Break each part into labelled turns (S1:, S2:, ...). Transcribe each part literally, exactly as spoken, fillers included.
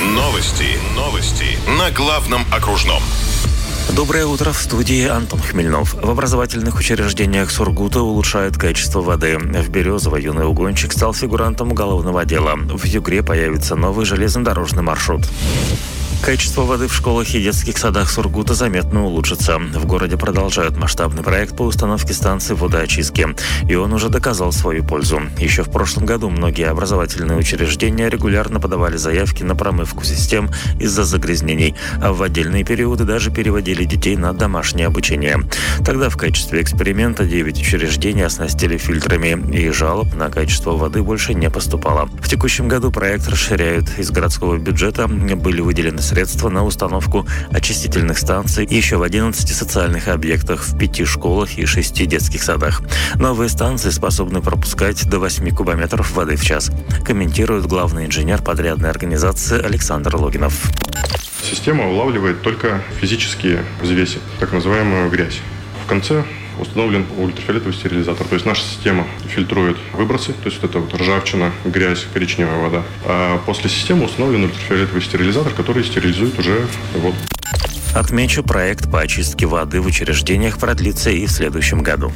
S1: Новости. Новости. На главном окружном.
S2: Доброе утро, в студии Антон Хмельнов. В образовательных учреждениях Сургута улучшают качество воды. В Березово юный угонщик стал фигурантом уголовного дела. В Югре появится новый железнодорожный маршрут. Качество воды в школах и детских садах Сургута заметно улучшится. В городе продолжают масштабный проект по установке станций водоочистки. И он уже доказал свою пользу. Еще в прошлом году многие образовательные учреждения регулярно подавали заявки на промывку систем из-за загрязнений. А в отдельные периоды даже переводили детей на домашнее обучение. Тогда в качестве эксперимента девять учреждений оснастили фильтрами. И жалоб на качество воды больше не поступало. В текущем году проект расширяют. Из городского бюджета были выделены средства на установку очистительных станций еще в одиннадцати социальных объектах, в пяти школах и шести детских садах. Новые станции способны пропускать до восьми кубометров воды в час, комментирует главный инженер подрядной организации Александр Логинов.
S3: Система улавливает только физические взвеси, так называемую грязь. В конце установлен ультрафиолетовый стерилизатор. То есть наша система фильтрует выбросы, то есть вот это вот ржавчина, грязь, коричневая вода. А после системы установлен ультрафиолетовый стерилизатор, который стерилизует уже воду.
S2: Отмечу, проект по очистке воды в учреждениях продлится и в следующем году.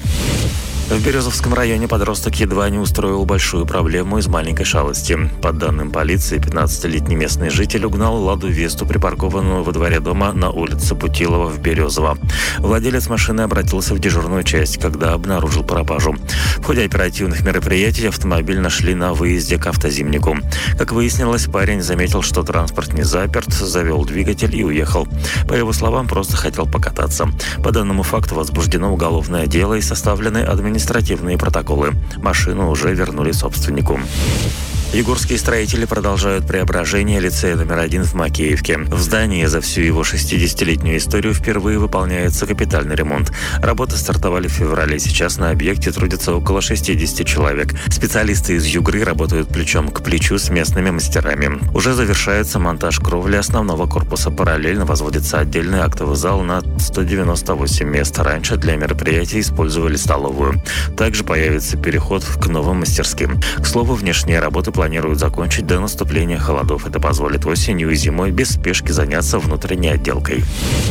S2: В Березовском районе подросток едва не устроил большую проблему из маленькой шалости. По данным полиции, пятнадцатилетний местный житель угнал «Ладу Весту», припаркованную во дворе дома на улице Путилова в Березово. Владелец машины обратился в дежурную часть, когда обнаружил пропажу. В ходе оперативных мероприятий автомобиль нашли на выезде к автозимнику. Как выяснилось, парень заметил, что транспорт не заперт, завел двигатель и уехал. По его словам, просто хотел покататься. По данному факту возбуждено уголовное дело и составлены административные административные протоколы. Машину уже вернули собственнику. Югорские строители продолжают преображение лицея номер один в Макеевке. В здании за всю его шестидесятилетнюю историю впервые выполняется капитальный ремонт. Работы стартовали в феврале. Сейчас на объекте трудится около шестидесяти человек. Специалисты из Югры работают плечом к плечу с местными мастерами. Уже завершается монтаж кровли основного корпуса. Параллельно возводится отдельный актовый зал на сто девяносто восемь мест. Раньше для мероприятий использовали столовую. Также появится переход к новым мастерским. К слову, внешние работы планируют закончить до наступления холодов. Это позволит осенью и зимой без спешки заняться внутренней отделкой.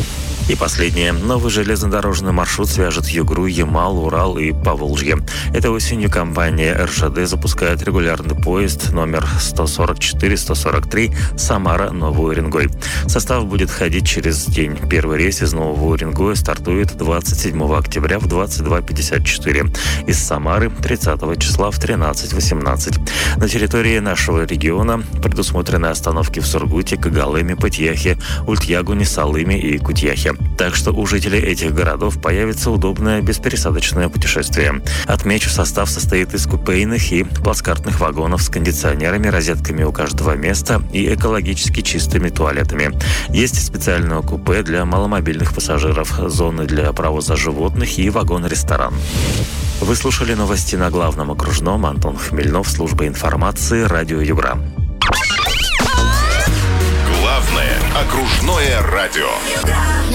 S2: И последнее. Новый железнодорожный маршрут свяжет Югру, Ямал, Урал и Поволжье. Этой осенью компания эр жэ дэ запускает регулярный поезд номер сто сорок четыре сто сорок три Самара-Новый Уренгой. Состав будет ходить через день. Первый рейс из Нового Уренгоя стартует двадцать седьмого октября в двадцать два пятьдесят четыре. Из Самары тридцатого числа в тринадцать восемнадцать. На территории нашего региона предусмотрены остановки в Сургуте, Когалыме, Пытьяхе, Ультьягуне, Салыме и Кутьяхе. Так что у жителей этих городов появится удобное беспересадочное путешествие. Отмечу, состав состоит из купейных и плацкартных вагонов с кондиционерами, розетками у каждого места и экологически чистыми туалетами. Есть специальное купе для маломобильных пассажиров, зоны для провоза животных и вагон-ресторан. Вы слушали новости на главном окружном. Антон Хмельнов, служба информации, радио Югра.
S1: Главное окружное радио.